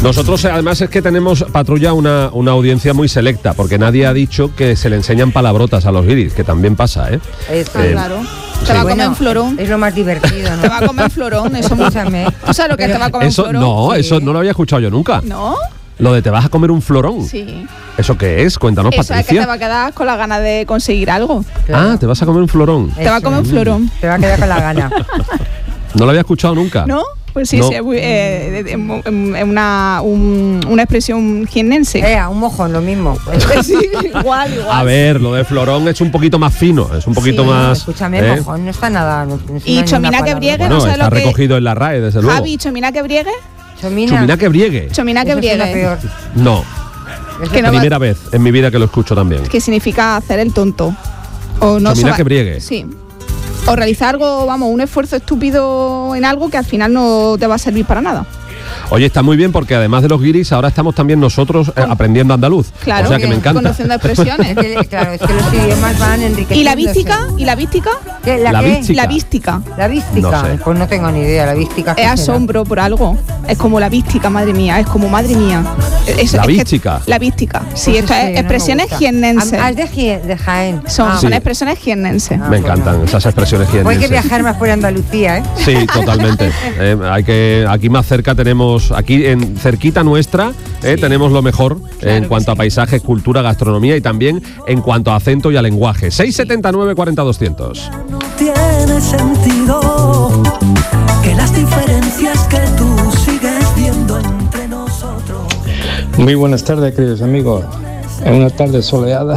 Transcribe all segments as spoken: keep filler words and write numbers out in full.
Nosotros además es que tenemos, Patrulla, una, una audiencia muy selecta, porque nadie ha dicho que se le enseñan palabrotas a los guiris, que también pasa, ¿eh? Eso, eh, claro. Te va a comer un florón. Es lo más divertido, ¿no? Te va a comer florón, eso Escúchame. ¿Tú sabes lo que te va a comer Eso un florón? no, Sí. eso no lo había escuchado yo nunca. ¿No? Lo de te vas a comer un florón. Sí. ¿Eso qué es? Cuéntanos, Eso es que Patricia. te va a quedar con la gana de conseguir algo. Claro. Ah, te vas a comer un florón. Te va a comer un florón. Te va a quedar con la gana. No lo había escuchado nunca. ¿No? Pues sí, No. sí, es muy, eh, es una, un- una expresión jiennense. Eh, un mojón, lo mismo. Sí, igual, igual. A ver, lo de florón es un poquito más fino, es un poquito Sí, más... Escúchame, ¿eh? mojón no está nada. No, no Y hay chomina ninguna que palabra. briegue, Bueno, no sé está lo que- recogido en la RAE, desde luego. Javi, chomina que briegue. Chomina. Chumina que briegue. Chomina que Eso suena briegue. peor. No, Eso Que no va- primera vez en mi vida que lo escucho también. Que significa hacer el tonto. O no Chomina saba- que briegue. Sí. O realizar algo, vamos, un esfuerzo estúpido en algo que al final no te va a servir para nada. Oye, está muy bien porque además de los guiris, ahora estamos también nosotros eh, aprendiendo andaluz. Claro, O sea que me encanta. conociendo Es expresiones. que, claro, es que los idiomas van enriqueciendo. ¿Y la vística? ¿Y la vística? ¿Qué? ¿La, La qué? vística. La vística. La vística. No sé. Pues no tengo ni idea. La vística. Es ¿qué será? asombro por algo. Es como la vística, madre mía. Es como madre mía. Es- La es que- vística. La vística. Sí, Pues esto ese es no me expresiones gusta. jiennenses. Ah, es de, Jie- de Jaén. Son, Ah, son Sí. expresiones jiennenses. Ah, Me bueno. encantan esas expresiones Pues hay que jiennenses. viajar más por Andalucía, ¿eh? Sí, totalmente. Eh, hay que aquí más cerca tenemos, aquí en cerquita nuestra, eh, tenemos lo mejor Claro en que cuanto a sí. paisajes, cultura, gastronomía y también en cuanto a acento y a lenguaje. seis setenta y nueve cuarenta doscientos. Tiene sentido que las diferencias que tú sigues viendo entre nosotros. Muy buenas tardes, queridos amigos. En una tarde soleada.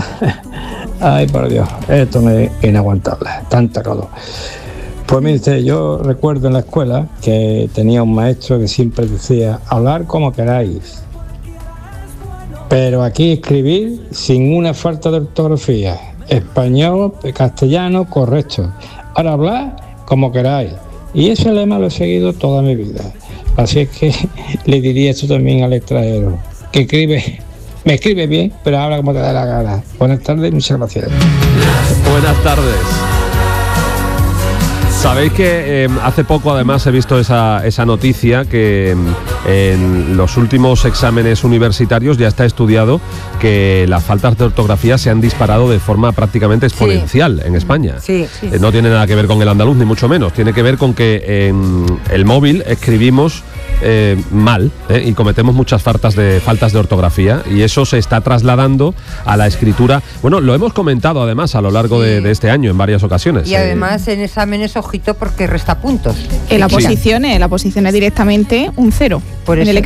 Ay, por Dios, esto no es inaguantable, tanta calor. Pues mire usted, yo recuerdo en la escuela que tenía un maestro que siempre decía, hablar como queráis. Pero aquí escribir sin una falta de ortografía. Español, castellano, correcto. Ahora hablar como queráis. Y ese lema lo he seguido toda mi vida. Así es que le diría esto también al extranjero, que escribe, me escribe bien, pero habla como te da la gana. Buenas tardes y muchas gracias. Buenas tardes. Sabéis que eh, hace poco además he visto esa, esa noticia que eh, en los últimos exámenes universitarios ya está estudiado que las faltas de ortografía se han disparado de forma prácticamente exponencial en España. Sí, sí. Eh, no tiene nada que ver con el andaluz, ni mucho menos. Tiene que ver con que en el móvil escribimos eh, mal eh, y cometemos muchas faltas de, faltas de ortografía, y eso se está trasladando a la escritura. Bueno, lo hemos comentado además a lo largo de, de este año en varias ocasiones. Y Eh, además en exámenes, ojito, porque resta puntos. En las Sí. posiciones, en las posiciones directamente un cero Por en eso el te